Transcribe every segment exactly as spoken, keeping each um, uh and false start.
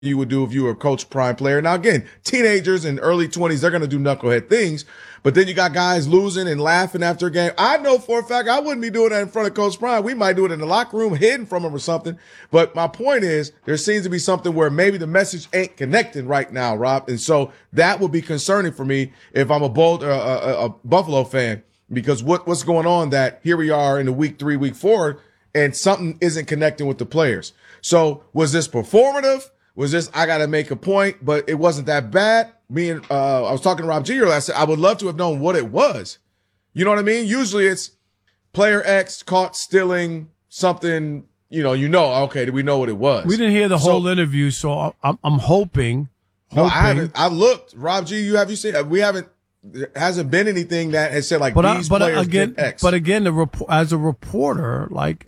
you would do if you were a coach prime player. Now, again, teenagers in early twenties, they're going to do knucklehead things. But then you got guys losing and laughing after a game. I know for a fact I wouldn't be doing that in front of Coach Prime. We might do it in the locker room, hidden from him or something. But my point is, there seems to be something where maybe the message ain't connecting right now, Rob. And so that would be concerning for me if I'm a bold, uh, a, a Buffalo fan, because what, what's going on that here we are in the week three, week four, and something isn't connecting with the players. So was this performative? Was this, I got to make a point, but it wasn't that bad? Me and, uh, I was talking to Rob G earlier. I said, I would love to have known what it was. You know what I mean? Usually it's player X caught stealing something, you know, you know, okay, we know what it was. We didn't hear the so, whole interview, so I'm, I'm hoping, No, hoping. I haven't, I looked. Rob G, you have you seen, we haven't, there hasn't been anything that has said like but these I, but players again, did X. But again, the rep- as a reporter, like,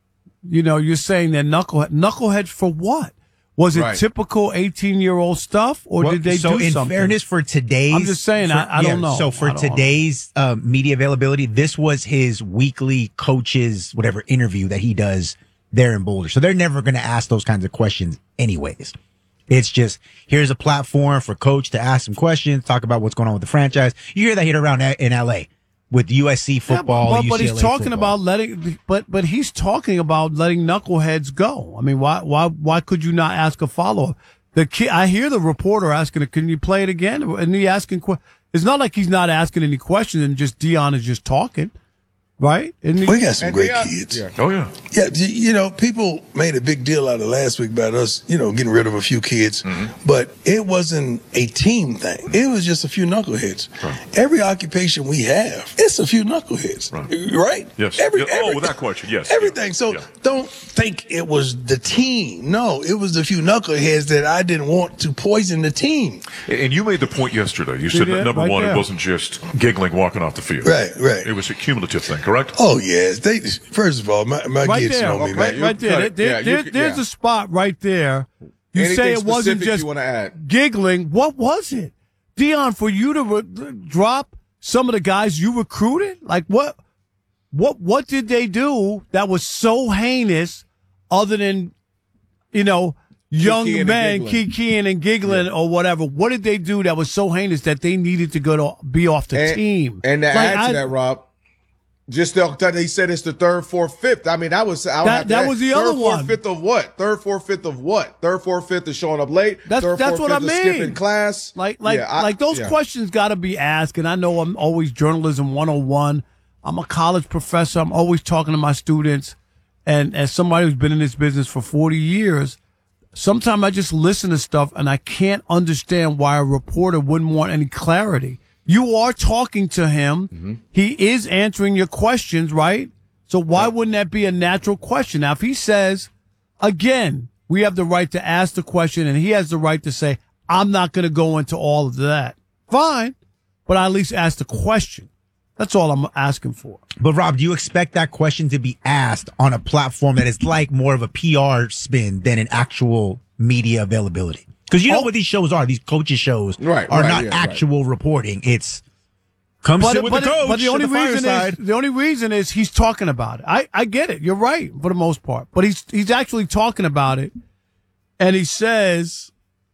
you know, you're saying that knucklehead, knucklehead for what? Was it right. typical eighteen-year-old stuff, or well, did they so do in something? fairness, for today's, I'm just saying, for, I, I yeah, don't know. So for today's uh, media availability, this was his weekly coaches, whatever interview that he does there in Boulder. So they're never going to ask those kinds of questions, anyways. It's just here's a platform for coach to ask some questions, talk about what's going on with the franchise. You hear that hit around in L A with U S C football. Yeah, but, but, but he's talking football. about letting, but but he's talking about letting knuckleheads go. I mean, why why why could you not ask a follow up? The kid, I hear the reporter asking, "Can you play it again?" And he asking, it's not like he's not asking any questions and just Deion is just talking. Right? Isn't we got some and great Deion, kids. Yeah. Oh, yeah. Yeah, you know, people made a big deal out of last week about us, you know, getting rid of a few kids, mm-hmm. but it wasn't a team thing. It was just a few knuckleheads. Right. Every occupation we have, it's a few knuckleheads, right? right? Yes. Every, yeah. every, oh, without question, yes. Everything. Yeah. So yeah. don't think it was the team. No, it was the few knuckleheads that I didn't want to poison the team. And you made the point yesterday. You said that, number right one, there. it wasn't just giggling walking off the field. Right, right. It was a cumulative thing, correct? Oh, yes. They, first of all, my, my right kids there, know me, right, man. right there. Cut it. there, Yeah, you there could- there's yeah. a spot right there. You Anything say it wasn't specific just you wanna add? giggling. What was it, Deion? For you to re- drop some of the guys you recruited, like what, what, what did they do that was so heinous, other than, you know, young Kikiing and men giggling. kikiing and giggling or whatever? What did they do that was so heinous that they needed to go to be off the and, team? And to Like, add to I- that, Rob, just the, he said it's the third, fourth, fifth. I mean, that was I would That- have to that add, was the third, other fourth, one. fifth of what? Third, fourth, fifth of what? Third, fourth, fifth is showing up late. That's- third, that's fourth, what I fifth is mean. skipping class. Like, like, Yeah, I- like those yeah. questions got to be asked. And I know I'm always journalism one oh one. I'm a college professor. I'm always talking to my students. And as somebody who's been in this business for forty years, sometimes I just listen to stuff and I can't understand why a reporter wouldn't want any clarity. You are talking to him. Mm-hmm. He is answering your questions, right? So why wouldn't that be a natural question? Now, if he says, again, we have the right to ask the question and he has the right to say, I'm not going to go into all of that. Fine. But I at least ask the question. That's all I'm asking for. But Rob, do you expect that question to be asked on a platform that is like more of a P R spin than an actual media availability? Because you know Oh. what these shows are. These coaches shows Right, are right, not yeah, actual reporting. It's come sit with but the coach. but the only at the reason fireside. is the only reason is he's talking about it. I, I get it. You're right for the most part. But he's he's actually talking about it, and he says,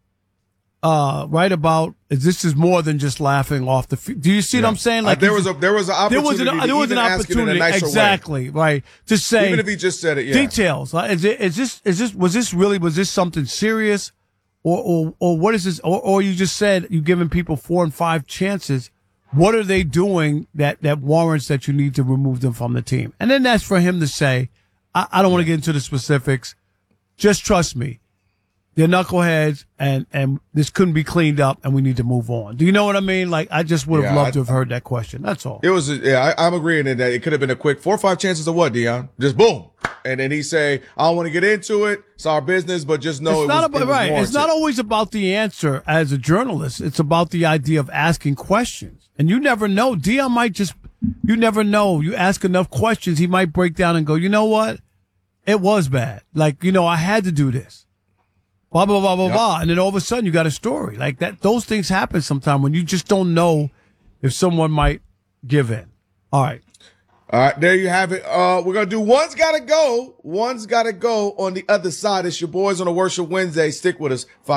uh, right about is this is more than just laughing off the. F- Do you see Yeah. what I'm saying? Uh, there was a there was an there opportunity. was an to there was an even ask it in a opportunity nicer way. exactly right to say Even if he just said it, yeah. details. Like, is it is this is this was this really was this something serious, or or or what is this? Or, or you just said you're giving people four and five chances. What are they doing that that warrants that you need to remove them from the team? And then that's for him to say. I, I don't want to get into the specifics. Just trust me. They're knuckleheads, and, and this couldn't be cleaned up, and we need to move on. Do you know what I mean? Like, I just would have Yeah, loved I- to have heard that question. That's all. It was, yeah, I, I'm agreeing in that it could have been a quick four or five chances of what, Deion? Just boom. And then he say, I don't want to get into it. It's our business, but just know it's it not was, about it was right. It's not warranted. always about the answer as a journalist. It's about the idea of asking questions. And you never know. Deion might just, you never know. You ask enough questions, he might break down and go, you know what? It was bad. Like, you know, I had to do this. Blah, blah, blah, blah, Yep. blah. And then all of a sudden you got a story. Like that, those things happen sometimes when you just don't know if someone might give in. All right. All right, there you have it. Uh, we're gonna do One's Gotta Go. One's Gotta Go on the other side. It's your boys on a Worship Wednesday. Stick with us.